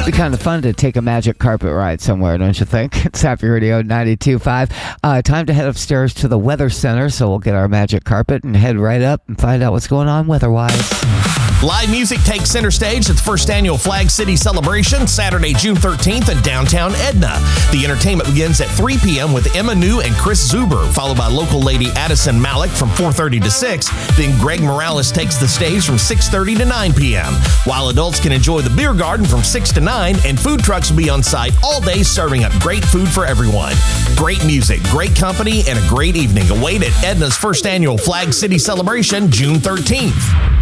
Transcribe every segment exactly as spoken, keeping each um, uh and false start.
It'd be kind of fun to take a magic carpet ride somewhere, don't you think? It's Happy Radio ninety-two point five. Uh, time to head upstairs to the Weather Center, so we'll get our magic carpet and head right up and find out what's going on weather-wise. Live music takes center stage at the first annual Flag City Celebration, Saturday, June thirteenth in downtown Edna. The entertainment begins at three p.m. with Emma New and Chris Zuber, followed by local lady Addison Malik from four thirty to six. Then Greg Morales takes the stage from six thirty to nine p.m., while adults can enjoy the beer garden from six to nine, and food trucks will be on site all day serving up great food for everyone. Great music, great company, and a great evening await at Edna's first annual Flag City Celebration, June thirteenth.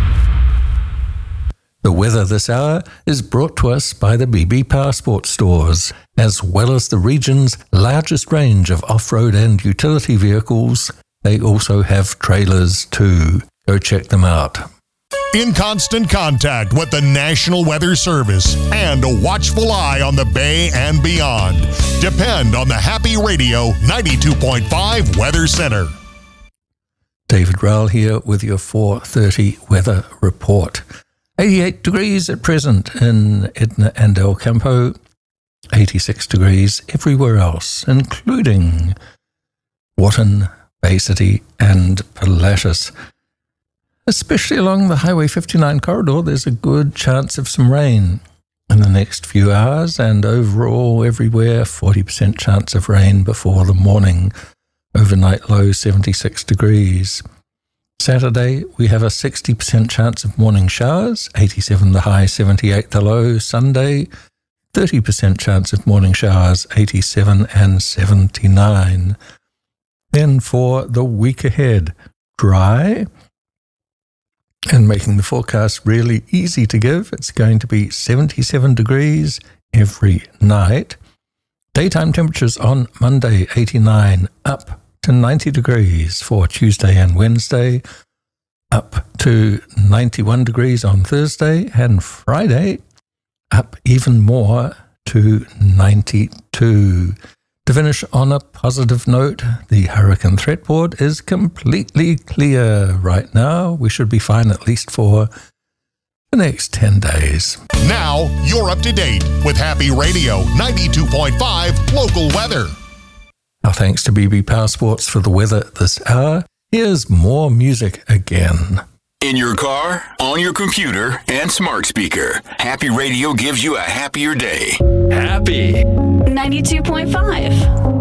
The weather this hour is brought to us by the B B Power Sports Stores, as well as the region's largest range of off-road and utility vehicles. They also have trailers too. Go check them out. In constant contact with the National Weather Service and a watchful eye on the Bay and beyond. Depend on the Happy Radio ninety-two point five Weather Center. David Rowell here with your four thirty weather report. eighty-eight degrees at present in Edna and El Campo, eighty-six degrees everywhere else, including Wotton, Bay City and Pilatus. Especially along the Highway fifty-nine corridor, there's a good chance of some rain in the next few hours, and overall everywhere forty percent chance of rain before the morning. Overnight low seventy-six degrees. Saturday, we have a sixty percent chance of morning showers, eighty-seven the high, seventy-eight the low. Sunday, thirty percent chance of morning showers, eighty-seven and seventy-nine. Then for the week ahead, dry, and making the forecast really easy to give, it's going to be seventy-seven degrees every night. Daytime temperatures on Monday, eighty-nine, up to ninety degrees for Tuesday and Wednesday, up to ninety-one degrees on Thursday, and Friday up even more to ninety-two. To finish on a positive note, the hurricane threat board is completely clear right now. We should be fine at least for the next ten days. Now you're up to date with Happy Radio ninety-two point five local weather. Our thanks to B B Power Sports for the weather this hour. Here's more music again. In your car, on your computer, and smart speaker, Happy Radio gives you a happier day. Happy ninety-two point five.